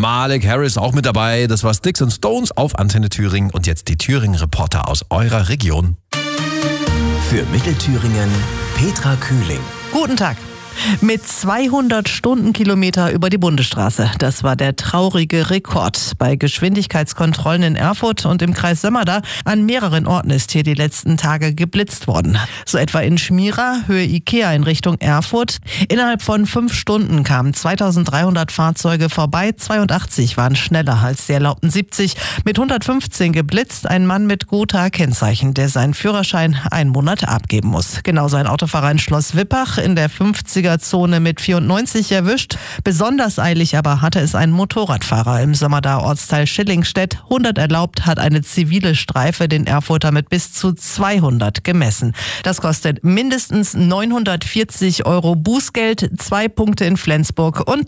Malik Harris auch mit dabei. Das war Sticks and Stones auf Antenne Thüringen. Und jetzt die Thüringen-Reporter aus eurer Region. Für Mittelthüringen Petra Kühling. Guten Tag. Mit 200 Stundenkilometer über die Bundesstraße. Das war der traurige Rekord. Bei Geschwindigkeitskontrollen in Erfurt und im Kreis Sömmerda an mehreren Orten ist hier die letzten Tage geblitzt worden. So etwa in Schmira, Höhe Ikea in Richtung Erfurt. Innerhalb von 5 Stunden kamen 2300 Fahrzeuge vorbei. 82 waren schneller als die erlaubten 70. Mit 115 geblitzt ein Mann mit Gotha-Kennzeichen, der seinen Führerschein einen Monat abgeben muss. Genauso ein Autofahrer in Schloss Wippach in der 50er-Zone mit 94 erwischt. Besonders eilig aber hatte es ein Motorradfahrer im Sömmerda Ortsteil Schillingstedt. 100 erlaubt, hat eine zivile Streife den Erfurter mit bis zu 200 gemessen. Das kostet mindestens 940 € Bußgeld, 2 Punkte in Flensburg und